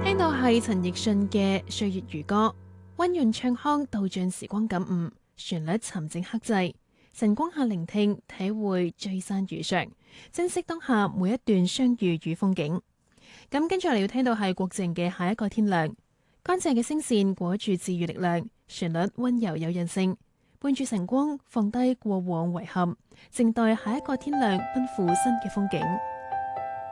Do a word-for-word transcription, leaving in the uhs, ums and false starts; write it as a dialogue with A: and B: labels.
A: 聽到係陳奕迅嘅《歲月如歌》，溫潤唱腔道盡時光感悟，旋律沉靜克制，晨光下聆聽，體會聚散如常，珍惜當下每一段相遇與風景。咁跟住嚟要聽到係郭靜嘅《下一個天亮》，乾淨嘅聲線裹住治愈力量，旋律溫柔有韌性，伴住晨光放低過往遺憾，靜待下一個天亮奔赴新嘅風景。